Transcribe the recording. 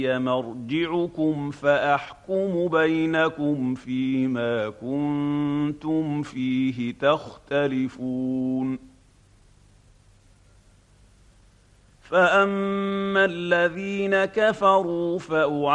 مرجعكم فأحكم بينكم فيما كنتم فيه تختلفون فأما الذين كفروا